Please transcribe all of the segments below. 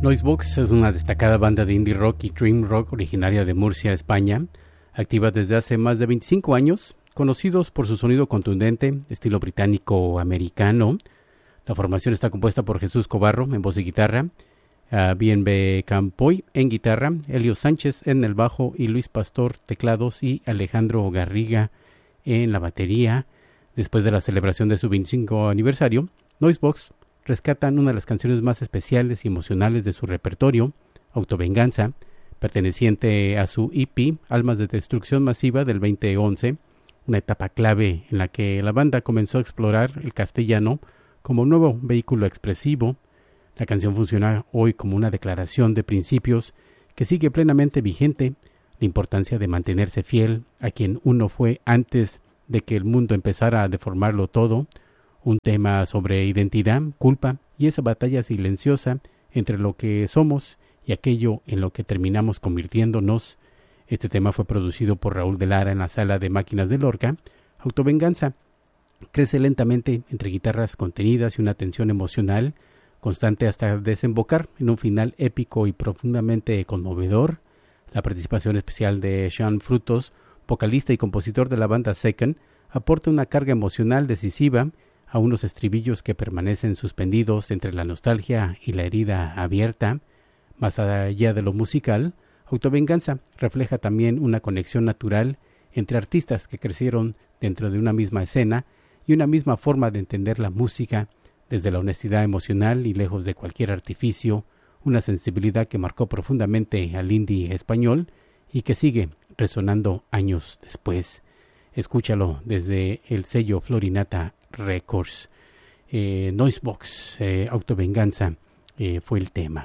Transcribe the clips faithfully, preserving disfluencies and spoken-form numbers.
Noisebox es una destacada banda de indie rock y dream rock originaria de Murcia, España, activa desde hace más de veinticinco años, conocidos por su sonido contundente, estilo británico-americano. La formación está compuesta por Jesús Cobarro en voz y guitarra, uh, B N B Campoy en guitarra, Elio Sánchez en el bajo y Luis Pastor teclados y Alejandro Garriga en la batería. Después de la celebración de su veinticinco aniversario, Noisebox rescatan una de las canciones más especiales y emocionales de su repertorio, Autovenganza, perteneciente a su E P Almas de Destrucción Masiva del veinte once, una etapa clave en la que la banda comenzó a explorar el castellano como un nuevo vehículo expresivo. La canción funciona hoy como una declaración de principios que sigue plenamente vigente, la importancia de mantenerse fiel a quien uno fue antes de que el mundo empezara a deformarlo todo, un tema sobre identidad, culpa y esa batalla silenciosa entre lo que somos y aquello en lo que terminamos convirtiéndonos. Este tema fue producido por Raúl de Lara en la sala de máquinas de Lorca. Autovenganza crece lentamente entre guitarras contenidas y una tensión emocional constante hasta desembocar en un final épico y profundamente conmovedor. La participación especial de Sean Frutos, vocalista y compositor de la banda Second, aporta una carga emocional decisiva a unos estribillos que permanecen suspendidos entre la nostalgia y la herida abierta. Más allá de lo musical, Autovenganza refleja también una conexión natural entre artistas que crecieron dentro de una misma escena y una misma forma de entender la música, desde la honestidad emocional y lejos de cualquier artificio, una sensibilidad que marcó profundamente al indie español y que sigue resonando años después. Escúchalo desde el sello Florinata Records. Eh, Noisebox, eh, Autovenganza eh, fue el tema.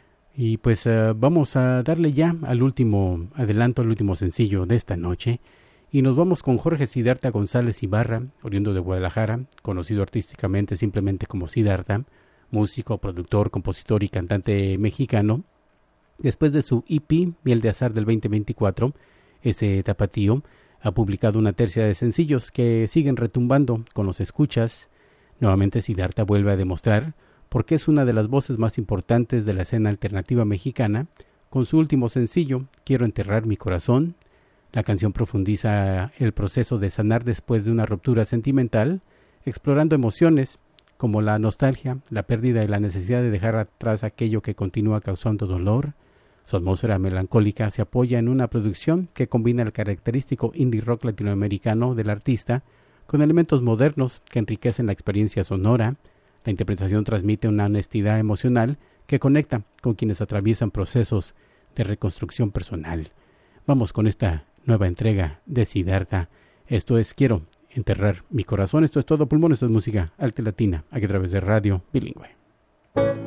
Y pues uh, vamos a darle ya al último adelanto, al último sencillo de esta noche. Y nos vamos con Jorge Siddhartha González Ibarra, oriundo de Guadalajara, conocido artísticamente simplemente como Siddhartha, músico, productor, compositor y cantante mexicano. Después de su E P Miel de Azar del veinte veinticuatro, ese tapatío ha publicado una tercia de sencillos que siguen retumbando con los escuchas. Nuevamente Siddhartha vuelve a demostrar por qué es una de las voces más importantes de la escena alternativa mexicana, con su último sencillo, Quiero enterrar mi corazón. La canción profundiza el proceso de sanar después de una ruptura sentimental, explorando emociones como la nostalgia, la pérdida y la necesidad de dejar atrás aquello que continúa causando dolor. Su atmósfera melancólica se apoya en una producción que combina el característico indie rock latinoamericano del artista con elementos modernos que enriquecen la experiencia sonora. La interpretación transmite una honestidad emocional que conecta con quienes atraviesan procesos de reconstrucción personal. Vamos con esta nueva entrega de Siddhartha. Esto es Quiero enterrar mi corazón. Esto es todo pulmón, esto es música alta latina, aquí a través de Radio Bilingüe.